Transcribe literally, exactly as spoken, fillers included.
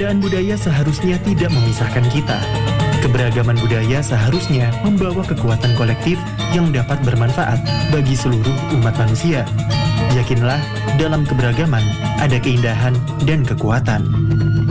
Perbedaan budaya seharusnya tidak memisahkan kita. Keberagaman budaya seharusnya membawa kekuatan kolektif yang dapat bermanfaat bagi seluruh umat manusia. Yakinlah, dalam keberagaman ada keindahan dan kekuatan.